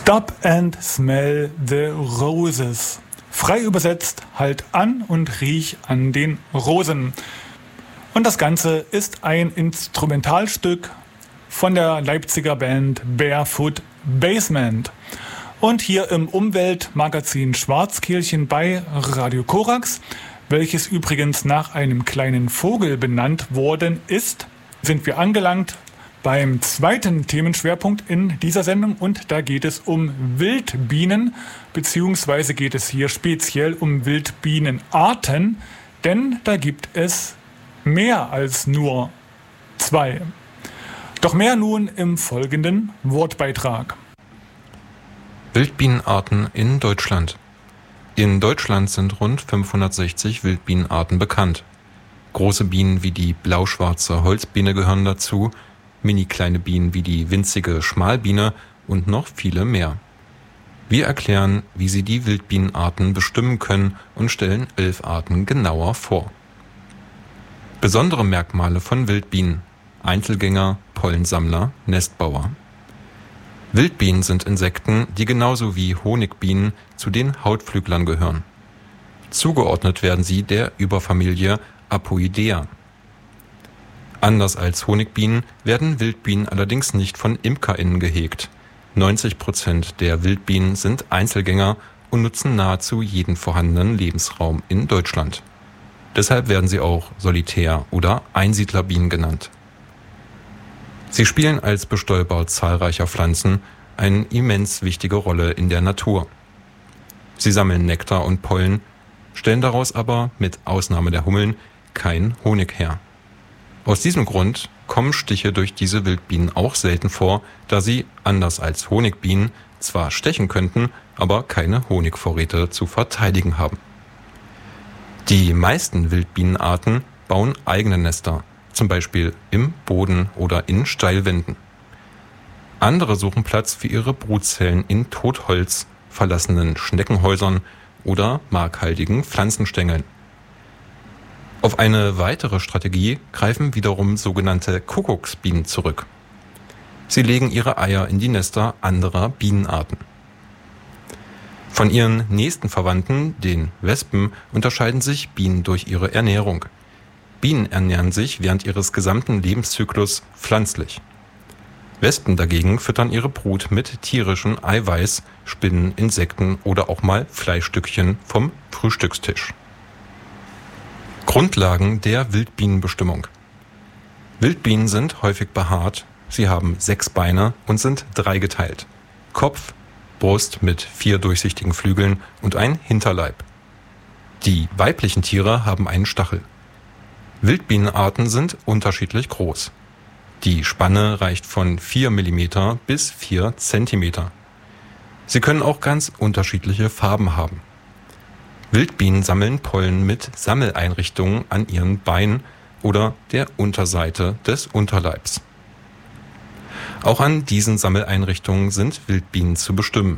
Stop and smell the roses. Frei übersetzt, halt an und riech an den Rosen. Und das Ganze ist ein Instrumentalstück von der Leipziger Band Barefoot Basement. Und hier im Umweltmagazin Schwarzkehlchen bei Radio Korax, welches übrigens nach einem kleinen Vogel benannt worden ist, sind wir angelangt beim zweiten Themenschwerpunkt in dieser Sendung. Und da geht es um Wildbienen, beziehungsweise geht es hier speziell um Wildbienenarten, denn da gibt es mehr als nur 2. Doch mehr nun im folgenden Wortbeitrag. Wildbienenarten in Deutschland. In Deutschland sind rund 560 Wildbienenarten bekannt. Große Bienen wie die blau-schwarze Holzbiene gehören dazu, mini-kleine Bienen wie die winzige Schmalbiene und noch viele mehr. Wir erklären, wie Sie die Wildbienenarten bestimmen können und stellen 11 Arten genauer vor. Besondere Merkmale von Wildbienen: Einzelgänger, Pollensammler, Nestbauer. Wildbienen sind Insekten, die genauso wie Honigbienen zu den Hautflüglern gehören. Zugeordnet werden sie der Überfamilie Apoidea. Anders als Honigbienen werden Wildbienen allerdings nicht von ImkerInnen gehegt. 90% der Wildbienen sind Einzelgänger und nutzen nahezu jeden vorhandenen Lebensraum in Deutschland. Deshalb werden sie auch Solitär- oder Einsiedlerbienen genannt. Sie spielen als Bestäuber zahlreicher Pflanzen eine immens wichtige Rolle in der Natur. Sie sammeln Nektar und Pollen, stellen daraus aber, mit Ausnahme der Hummeln, kein Honig her. Aus diesem Grund kommen Stiche durch diese Wildbienen auch selten vor, da sie, anders als Honigbienen, zwar stechen könnten, aber keine Honigvorräte zu verteidigen haben. Die meisten Wildbienenarten bauen eigene Nester, zum Beispiel im Boden oder in Steilwänden. Andere suchen Platz für ihre Brutzellen in Totholz, verlassenen Schneckenhäusern oder markhaltigen Pflanzenstängeln. Auf eine weitere Strategie greifen wiederum sogenannte Kuckucksbienen zurück. Sie legen ihre Eier in die Nester anderer Bienenarten. Von ihren nächsten Verwandten, den Wespen, unterscheiden sich Bienen durch ihre Ernährung. Bienen ernähren sich während ihres gesamten Lebenszyklus pflanzlich. Wespen dagegen füttern ihre Brut mit tierischem Eiweiß, Spinnen, Insekten oder auch mal Fleischstückchen vom Frühstückstisch. Grundlagen der Wildbienenbestimmung. Wildbienen sind häufig behaart, sie haben 6 Beine und sind dreigeteilt. Kopf, Brust mit 4 durchsichtigen Flügeln und ein Hinterleib. Die weiblichen Tiere haben einen Stachel. Wildbienenarten sind unterschiedlich groß. Die Spanne reicht von 4 mm bis 4 cm. Sie können auch ganz unterschiedliche Farben haben. Wildbienen sammeln Pollen mit Sammeleinrichtungen an ihren Beinen oder der Unterseite des Unterleibs. Auch an diesen Sammeleinrichtungen sind Wildbienen zu bestimmen.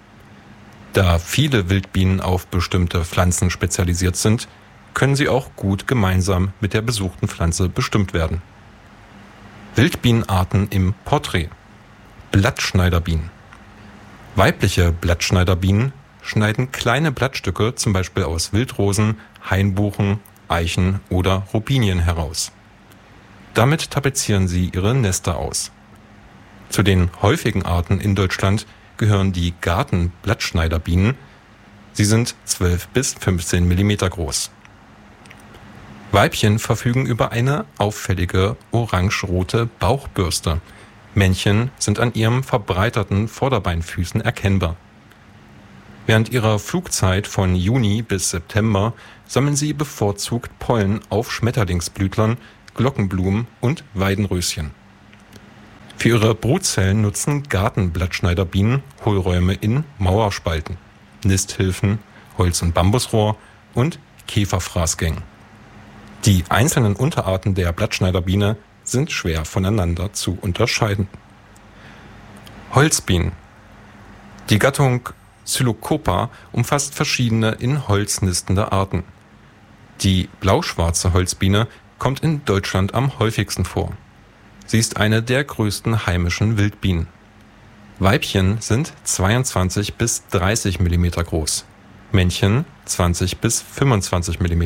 Da viele Wildbienen auf bestimmte Pflanzen spezialisiert sind, können sie auch gut gemeinsam mit der besuchten Pflanze bestimmt werden. Wildbienenarten im Porträt. Blattschneiderbienen. Weibliche Blattschneiderbienen schneiden kleine Blattstücke, zum Beispiel aus Wildrosen, Hainbuchen, Eichen oder Robinien heraus. Damit tapezieren sie ihre Nester aus. Zu den häufigen Arten in Deutschland gehören die Gartenblattschneiderbienen. Sie sind 12 bis 15 mm groß. Weibchen verfügen über eine auffällige orange-rote Bauchbürste. Männchen sind an ihren verbreiterten Vorderbeinfüßen erkennbar. Während ihrer Flugzeit von Juni bis September sammeln sie bevorzugt Pollen auf Schmetterlingsblütlern, Glockenblumen und Weidenröschen. Für ihre Brutzellen nutzen Gartenblattschneiderbienen Hohlräume in Mauerspalten, Nisthilfen, Holz- und Bambusrohr und Käferfraßgängen. Die einzelnen Unterarten der Blattschneiderbiene sind schwer voneinander zu unterscheiden. Holzbienen. Die Gattung Psilocopa umfasst verschiedene in Holz nistende Arten. Die blau-schwarze Holzbiene kommt in Deutschland am häufigsten vor. Sie ist eine der größten heimischen Wildbienen. Weibchen sind 22 bis 30 mm groß, Männchen 20 bis 25 mm.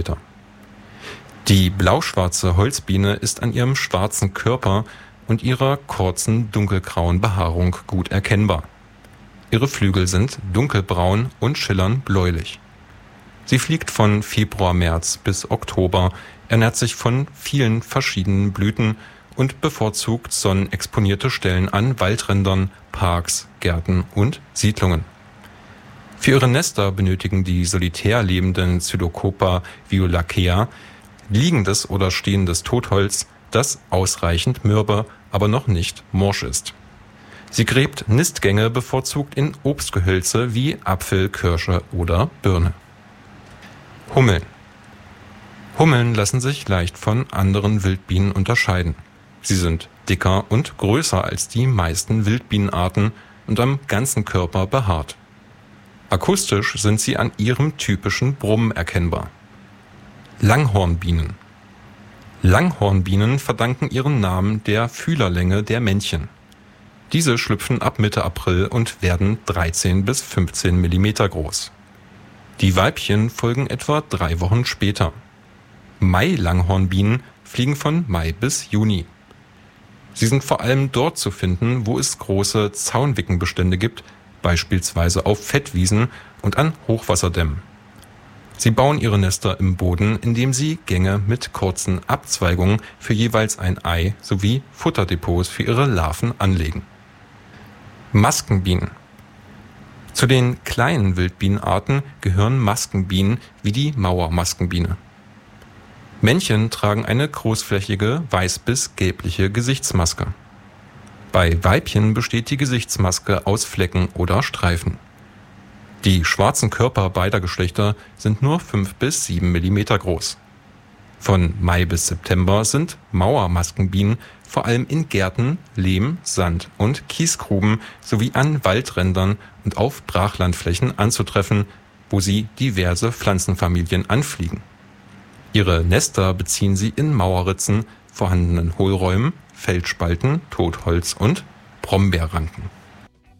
Die blauschwarze Holzbiene ist an ihrem schwarzen Körper und ihrer kurzen dunkelgrauen Behaarung gut erkennbar. Ihre Flügel sind dunkelbraun und schillern bläulich. Sie fliegt von Februar/März bis Oktober, ernährt sich von vielen verschiedenen Blüten und bevorzugt sonnenexponierte Stellen an Waldrändern, Parks, Gärten und Siedlungen. Für ihre Nester benötigen die solitär lebenden Pseudocopa violacea liegendes oder stehendes Totholz, das ausreichend mürbe, aber noch nicht morsch ist. Sie gräbt Nistgänge bevorzugt in Obstgehölze wie Apfel, Kirsche oder Birne. Hummeln. Hummeln lassen sich leicht von anderen Wildbienen unterscheiden. Sie sind dicker und größer als die meisten Wildbienenarten und am ganzen Körper behaart. Akustisch sind sie an ihrem typischen Brummen erkennbar. Langhornbienen. Langhornbienen verdanken ihren Namen der Fühlerlänge der Männchen. Diese schlüpfen ab Mitte April und werden 13 bis 15 mm groß. Die Weibchen folgen etwa 3 Wochen später. Mai-Langhornbienen fliegen von Mai bis Juni. Sie sind vor allem dort zu finden, wo es große Zaunwickenbestände gibt, beispielsweise auf Fettwiesen und an Hochwasserdämmen. Sie bauen ihre Nester im Boden, indem sie Gänge mit kurzen Abzweigungen für jeweils ein Ei sowie Futterdepots für ihre Larven anlegen. Maskenbienen. Zu den kleinen Wildbienenarten gehören Maskenbienen wie die Mauermaskenbiene. Männchen tragen eine großflächige, weiß bis gelbliche Gesichtsmaske. Bei Weibchen besteht die Gesichtsmaske aus Flecken oder Streifen. Die schwarzen Körper beider Geschlechter sind nur 5 bis 7 mm groß. Von Mai bis September sind Mauermaskenbienen vor allem in Gärten, Lehm-, Sand- und Kiesgruben sowie an Waldrändern und auf Brachlandflächen anzutreffen, wo sie diverse Pflanzenfamilien anfliegen. Ihre Nester beziehen sie in Mauerritzen, vorhandenen Hohlräumen, Felsspalten, Totholz und Brombeerranken.